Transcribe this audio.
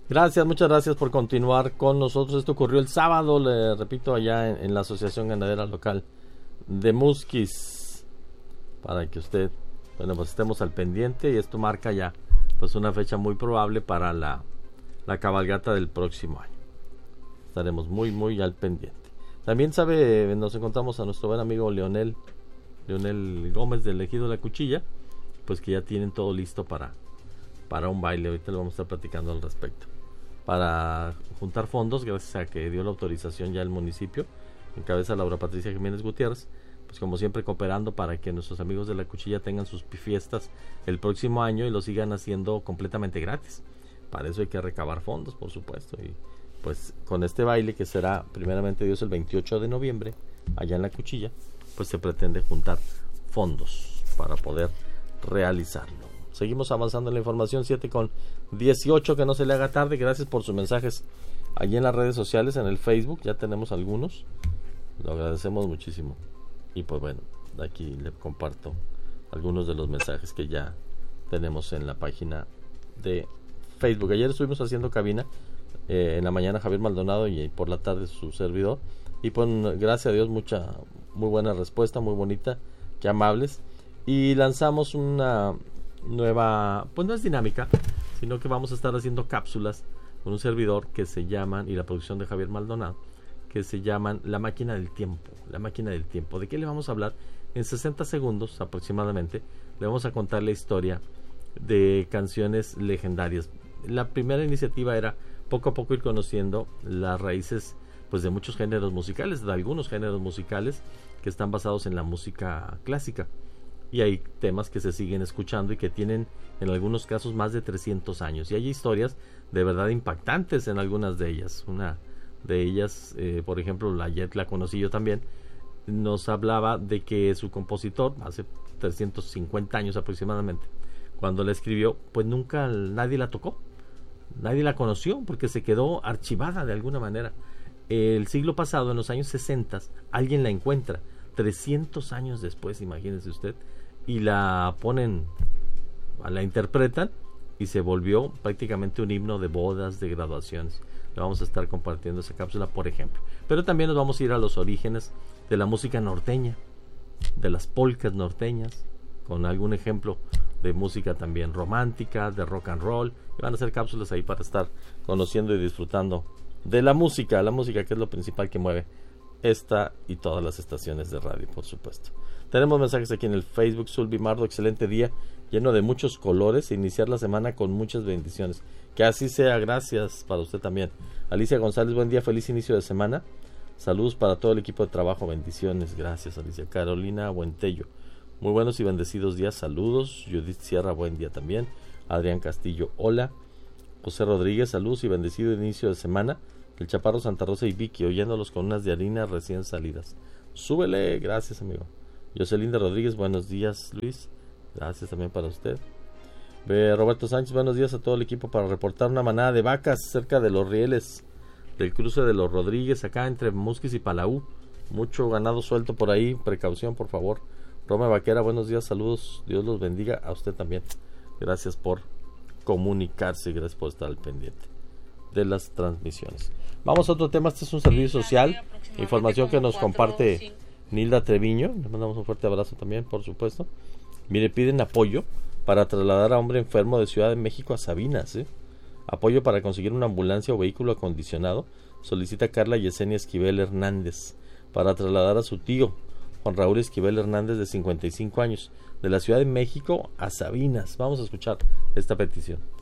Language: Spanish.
Gracias, muchas gracias por continuar con nosotros. Esto ocurrió el sábado, le repito, allá en la Asociación Ganadera Local de Musquis, para que usted, bueno, pues estemos al pendiente, y esto marca ya pues una fecha muy probable para la cabalgata del próximo año. Estaremos muy al pendiente. También sabe, nos encontramos a nuestro buen amigo Leonel Gómez del Ejido La Cuchilla, pues que ya tienen todo listo para un baile. Ahorita le vamos a estar platicando al respecto, para juntar fondos, gracias a que dio la autorización ya el municipio, en cabeza Laura Patricia Jiménez Gutiérrez, pues como siempre cooperando para que nuestros amigos de La Cuchilla tengan sus fiestas el próximo año y lo sigan haciendo completamente gratis. Para eso hay que recabar fondos, por supuesto, y pues con este baile, que será primeramente Dios el 28 de noviembre allá en La Cuchilla, pues se pretende juntar fondos para poder realizarlo. Seguimos avanzando en la información. 7:18, que no se le haga tarde. Gracias por sus mensajes allí en las redes sociales, en el Facebook, ya tenemos algunos, lo agradecemos muchísimo. Y pues bueno, aquí le comparto algunos de los mensajes que ya tenemos en la página de Facebook. Ayer estuvimos haciendo cabina, en la mañana Javier Maldonado y por la tarde su servidor, y pues gracias a Dios muy buena respuesta, muy bonita, qué amables, y lanzamos una nueva, pues no es dinámica, sino que vamos a estar haciendo cápsulas con un servidor que se llaman, y la producción de Javier Maldonado, que se llaman La Máquina del Tiempo. La Máquina del Tiempo. ¿De qué le vamos a hablar? En 60 segundos aproximadamente le vamos a contar la historia de canciones legendarias. La primera iniciativa era poco a poco ir conociendo las raíces, pues, de muchos géneros musicales, de algunos géneros musicales que están basados en la música clásica. Y hay temas que se siguen escuchando y que tienen en algunos casos más de 300 años. Y hay historias de verdad impactantes en algunas de ellas. Una de ellas, por ejemplo, ayer la conocí yo también, nos hablaba de que su compositor, hace 350 años aproximadamente, cuando la escribió, pues nunca nadie la tocó, nadie la conoció, porque se quedó archivada de alguna manera. El siglo pasado, en los años 60, alguien la encuentra, 300 años después, imagínense usted, y la ponen, la interpretan, y se volvió prácticamente un himno de bodas, de graduaciones. Le vamos a estar compartiendo esa cápsula, por ejemplo. Pero también nos vamos a ir a los orígenes de la música norteña, de las polcas norteñas, con algún ejemplo de música también romántica, de rock and roll. Y van a ser cápsulas ahí para estar conociendo y disfrutando de la música que es lo principal que mueve esta y todas las estaciones de radio, por supuesto. Tenemos mensajes aquí en el Facebook. Sulvi Mardo, excelente día, lleno de muchos colores, e iniciar la semana con muchas bendiciones. Que así sea, gracias para usted también. Alicia González, buen día, feliz inicio de semana. Saludos para todo el equipo de trabajo, bendiciones, gracias Alicia. Carolina Buentello, muy buenos y bendecidos días, saludos. Judith Sierra, buen día también. Adrián Castillo, hola. José Rodríguez, saludos y bendecido inicio de semana. El Chaparro, Santa Rosa y Vicky, oyéndolos con unas de harina recién salidas. Súbele, gracias amigo. Jocelyn de Rodríguez, buenos días Luis, gracias también para usted. Roberto Sánchez, buenos días a todo el equipo, para reportar una manada de vacas cerca de los rieles del cruce de los Rodríguez, acá entre Musquis y Palau. Mucho ganado suelto por ahí, precaución por favor. Roma Vaquera, buenos días, saludos, Dios los bendiga, a usted también. Gracias por comunicarse, gracias por estar al pendiente de las transmisiones. Vamos a otro tema. Este es un servicio social, información que nos comparte Nilda Treviño, le mandamos un fuerte abrazo también, por supuesto. Mire, piden apoyo para trasladar a hombre enfermo de Ciudad de México a Sabinas, apoyo para conseguir una ambulancia o vehículo acondicionado, solicita Carla Yesenia Esquivel Hernández, para trasladar a su tío Juan Raúl Esquivel Hernández, de 55 años, de la Ciudad de México a Sabinas. Vamos a escuchar esta petición.